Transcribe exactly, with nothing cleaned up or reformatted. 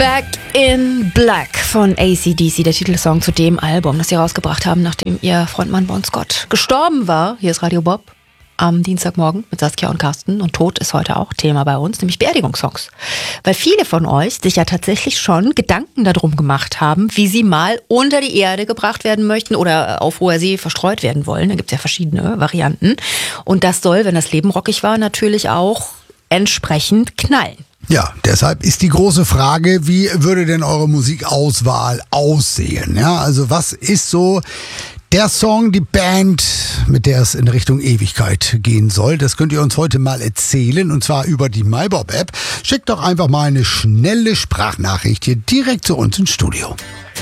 Back in Black von A C D C, der Titelsong zu dem Album, das sie rausgebracht haben, nachdem ihr Frontmann Bon Scott gestorben war. Hier ist Radio Bob am Dienstagmorgen mit Saskia und Carsten, und Tod ist heute auch Thema bei uns, nämlich Beerdigungssongs. Weil viele von euch sich ja tatsächlich schon Gedanken darum gemacht haben, wie sie mal unter die Erde gebracht werden möchten oder auf hoher See verstreut werden wollen. Da gibt es ja verschiedene Varianten. Und das soll, wenn das Leben rockig war, natürlich auch entsprechend knallen. Ja, deshalb ist die große Frage, wie würde denn eure Musikauswahl aussehen? Ja, also was ist so der Song, die Band, mit der es in Richtung Ewigkeit gehen soll? Das könnt ihr uns heute mal erzählen, und zwar über die MyBob-App. Schickt doch einfach mal eine schnelle Sprachnachricht hier direkt zu uns ins Studio.